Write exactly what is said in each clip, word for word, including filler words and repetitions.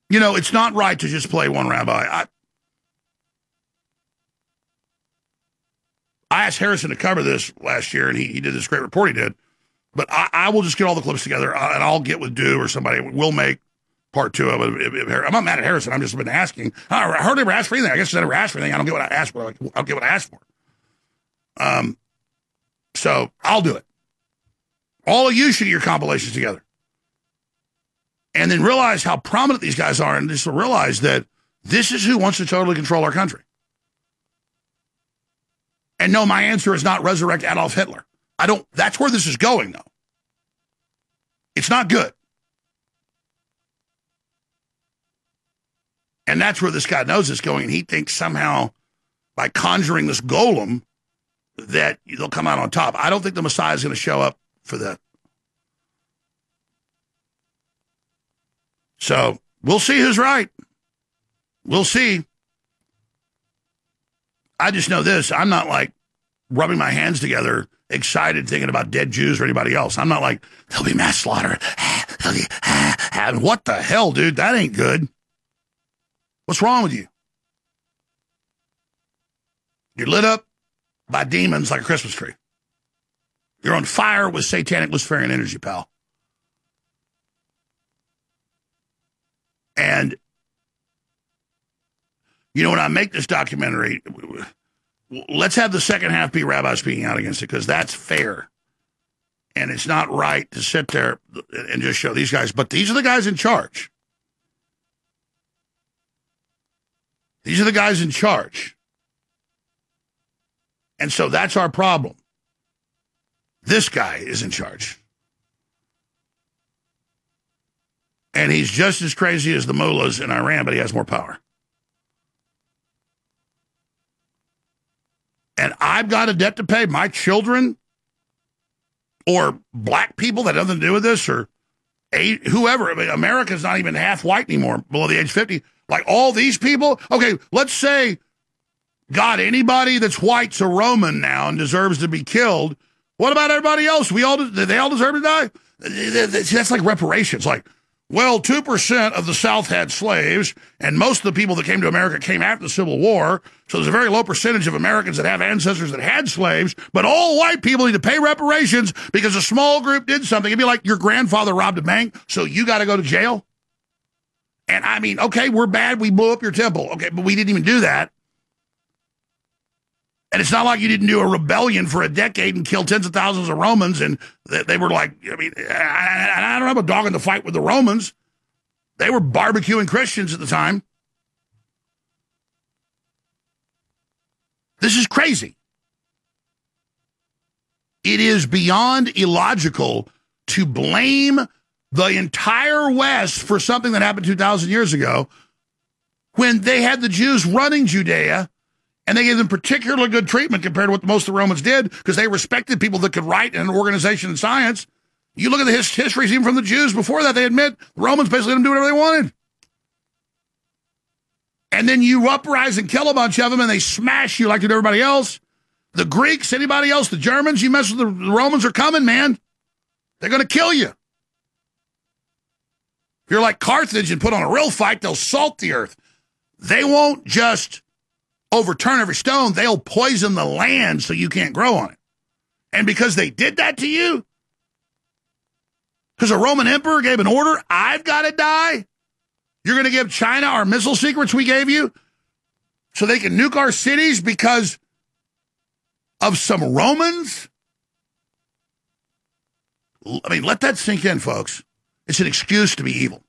You know, it's not right to just play one rabbi. I, I asked Harrison to cover this last year, and he, he did this great report he did. But I, I will just get all the clips together, uh, and I'll get with Dew or somebody. We'll make part two of it. If, if, if, I'm not mad at Harrison. I'm just been asking. I hardly ever asked for anything. I guess I never asked for anything. I don't get what I asked for. I'll get what I asked for. Um, so I'll do it. All of you should get your compilations together. And then realize how prominent these guys are, and just realize that this is who wants to totally control our country. And no, my answer is not resurrect Adolf Hitler. I don't, that's where this is going, though. It's not good. And that's where this guy knows it's going, and he thinks somehow by conjuring this golem that they'll come out on top. I don't think the Messiah is going to show up for that. So we'll see who's right. We'll see. I just know this. I'm not like rubbing my hands together, excited, thinking about dead Jews or anybody else. I'm not like, there'll be mass slaughter. And what the hell, dude? That ain't good. What's wrong with you? You're lit up by demons like a Christmas tree. You're on fire with satanic Luciferian energy, pal. And, you know, when I make this documentary, let's have the second half be Rabbi speaking out against it, because that's fair. And it's not right to sit there and just show these guys. But these are the guys in charge. These are the guys in charge. And so that's our problem. This guy is in charge. And he's just as crazy as the mullahs in Iran, but he has more power. And I've got a debt to pay. My children or black people that have nothing to do with this, or a, whoever. I mean, America's not even half white anymore, below the age of fifty. Like all these people. Okay, let's say, God, anybody that's white's a Roman now and deserves to be killed. What about everybody else? We all, they all deserve to die? That's like reparations. Like, well, two percent of the South had slaves, and most of the people that came to America came after the Civil War, so there's a very low percentage of Americans that have ancestors that had slaves, but all white people need to pay reparations because a small group did something. It'd be like your grandfather robbed a bank, so you got to go to jail? And I mean, okay, we're bad, we blew up your temple. Okay, but we didn't even do that. And it's not like you didn't do a rebellion for a decade and kill tens of thousands of Romans, and they were like, I mean, I, I don't have a dog in the fight with the Romans. They were barbecuing Christians at the time. This is crazy. It is beyond illogical to blame the entire West for something that happened two thousand years ago when they had the Jews running Judea. And they gave them particularly good treatment compared to what most of the Romans did, because they respected people that could write in an organization in science. You look at the his- histories even from the Jews before that, they admit the Romans basically didn't do whatever they wanted. And then you uprise and kill a bunch of them, and they smash you like they did everybody else. The Greeks, anybody else, the Germans, you mess with the, the Romans are coming, man. They're going to kill you. If you're like Carthage and put on a real fight, they'll salt the earth. They won't just overturn every stone, they'll poison the land so you can't grow on it. And because they did that to you, because a Roman emperor gave an order, I've got to die, you're going to give China our missile secrets we gave you so they can nuke our cities because of some Romans? I mean, let that sink in, folks. It's an excuse to be evil.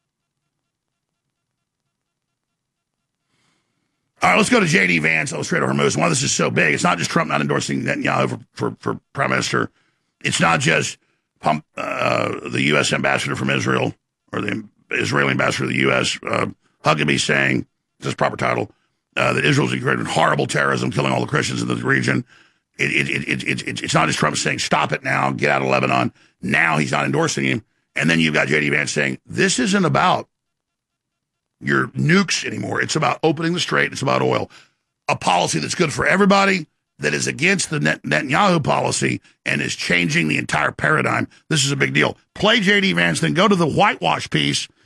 All right, let's go to J D Vance, Illustrator Hormuz. Why this is so big, it's not just Trump not endorsing Netanyahu for, for, for prime minister. It's not just pump, uh, the U S ambassador from Israel, or the Israeli ambassador to the U S, uh, Huckabee saying, this is proper title, uh, that Israel's engaged in horrible terrorism, killing all the Christians in the region. It, it, it, it, it, it's not just Trump saying, stop it now, get out of Lebanon. Now he's not endorsing him. And then you've got J D Vance saying, this isn't about your nukes anymore. It's about opening the strait. It's about oil. A policy that's good for everybody, that is against the Net- Netanyahu policy and is changing the entire paradigm. This is a big deal. Play J D Vance, then go to the whitewash piece